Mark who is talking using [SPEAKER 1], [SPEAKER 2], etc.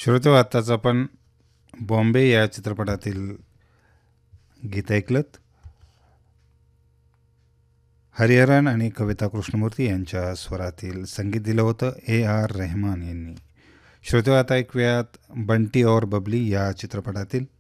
[SPEAKER 1] श्रोते आत्ताच आपण बॉम्बे या चित्रपटातील गीत ऐकलत. हरिहरन आणि कविता कृष्णमूर्ती यांच्या स्वरातील संगीत दिलं होतं AR रहमान यांनी. श्रोते आता ऐकूयात बंटी और बबली या चित्रपटातील